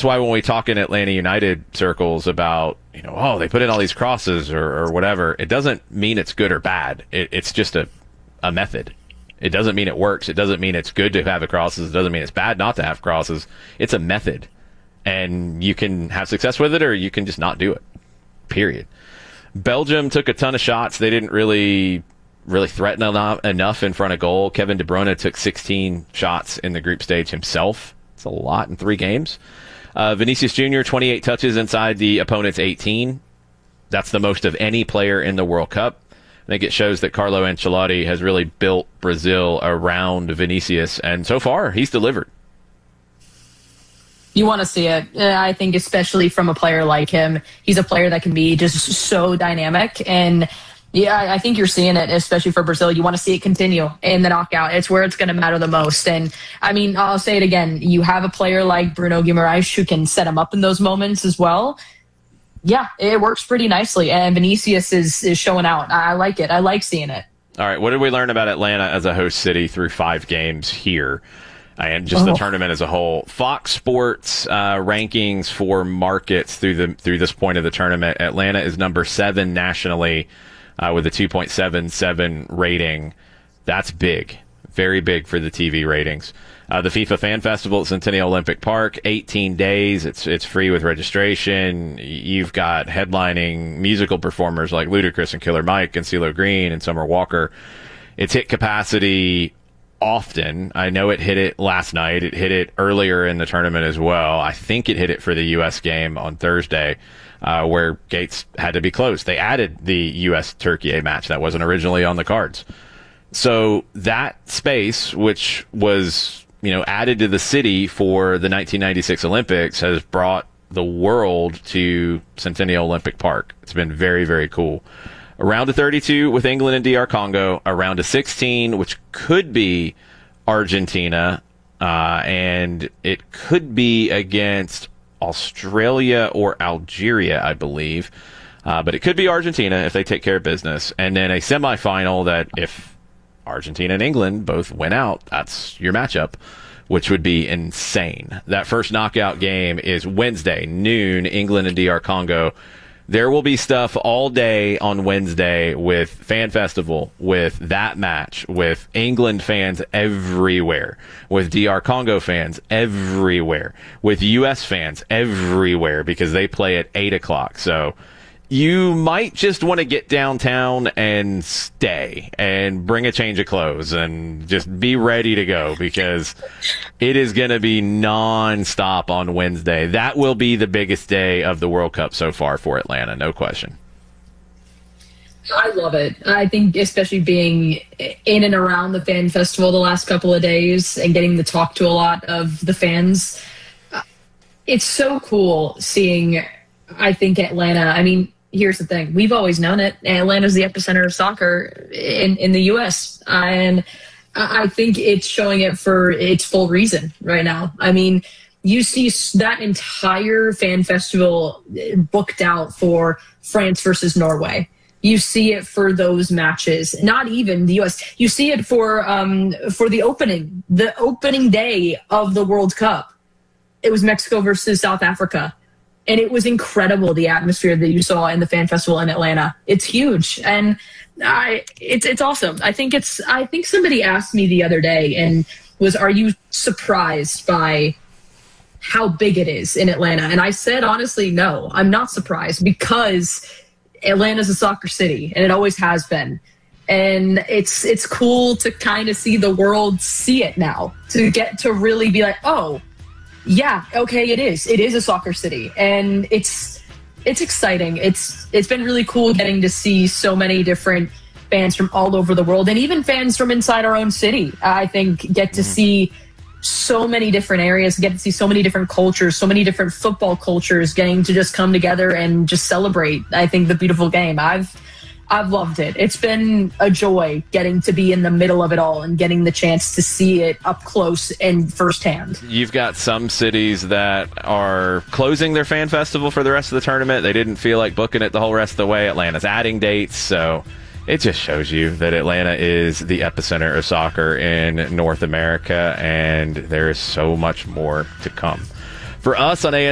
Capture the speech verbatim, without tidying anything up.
That's why when we talk in Atlanta United circles about, you know, oh, they put in all these crosses or, or whatever, it doesn't mean it's good or bad. It, it's just a, a method. It doesn't mean it works. It doesn't mean it's good to have the crosses. It doesn't mean it's bad not to have crosses. It's a method. And you can have success with it or you can just not do it. Period. Belgium took a ton of shots. They didn't really really threaten enough, enough in front of goal. Kevin De Bruyne took sixteen shots in the group stage himself. It's a lot in three games. Uh, Vinicius Junior, twenty-eight touches inside the opponent's eighteen. That's the most of any player in the World Cup. I think it shows that Carlo Ancelotti has really built Brazil around Vinicius, and so far, he's delivered. You want to see it. I think especially from a player like him, he's a player that can be just so dynamic. And yeah, I think you're seeing it, especially for Brazil. You want to see it continue in the knockout. It's where it's going to matter the most. And I mean, I'll say it again. You have a player like Bruno Guimaraes who can set him up in those moments as well. Yeah, it works pretty nicely. And Vinicius is, is showing out. I like it. I like seeing it. All right. What did we learn about Atlanta as a host city through five games here? And just oh. the tournament as a whole. Fox Sports uh, rankings for markets through the through this point of the tournament. Atlanta is number seven nationally uh, with a two point seven seven rating. That's big, very big for the T V ratings. Uh, the FIFA Fan Festival at Centennial Olympic Park, eighteen days. It's it's free with registration. You've got headlining musical performers like Ludacris and Killer Mike and CeeLo Green and Summer Walker. It's hit capacity often. I know it hit it last night. It hit it earlier in the tournament as well. I think it hit it for the U S game on Thursday, uh, where gates had to be closed. They added the U S Turkey match that wasn't originally on the cards. So that space, which was, you know, added to the city for the nineteen ninety-six Olympics, has brought the world to Centennial Olympic Park. It's been very, very cool. A round of thirty-two with England and D R Congo, a round of sixteen, which could be Argentina, uh, and it could be against Australia or Algeria, I believe. Uh, but it could be Argentina if they take care of business. And then a semifinal that if Argentina and England both win out, that's your matchup, which would be insane. That first knockout game is Wednesday, noon, England and D R Congo. There will be stuff all day on Wednesday with Fan Festival, with that match, with England fans everywhere, with D R Congo fans everywhere, with U S fans everywhere because they play at eight o'clock. So you might just want to get downtown and stay and bring a change of clothes and just be ready to go because it is going to be nonstop on Wednesday. That will be the biggest day of the World Cup so far for Atlanta, no question. I love it. I think especially being in and around the Fan Festival the last couple of days and getting to talk to a lot of the fans, it's so cool seeing, I think, Atlanta. I mean, here's the thing. We've always known it. Atlanta's the epicenter of soccer in, in the U S And I think it's showing it for its full reason right now. I mean, you see that entire Fan Festival booked out for France versus Norway. You see it for those matches, not even the U S. You see it for um, for the opening, the opening day of the World Cup. It was Mexico versus South Africa. And it was incredible, the atmosphere that you saw in the Fan Festival in Atlanta. It's huge. And I, it's it's awesome. I think it's. I think somebody asked me the other day and was, are you surprised by how big it is in Atlanta? And I said, honestly, no, I'm not surprised because Atlanta's a soccer city and it always has been. And it's it's cool to kind of see the world see it now, to get to really be like, oh, yeah, okay, it is. It is a soccer city, and it's it's exciting. It's it's been really cool getting to see so many different fans from all over the world, and even fans from inside our own city. I think get to see so many different areas, get to see so many different cultures, so many different football cultures getting to just come together and just celebrate. I think the beautiful game. I've I've loved it. It's been a joy getting to be in the middle of it all and getting the chance to see it up close and firsthand. You've got some cities that are closing their Fan Festival for the rest of the tournament. They didn't feel like booking it the whole rest of the way. Atlanta's adding dates, so it just shows you that Atlanta is the epicenter of soccer in North America, and there is so much more to come. For us on A S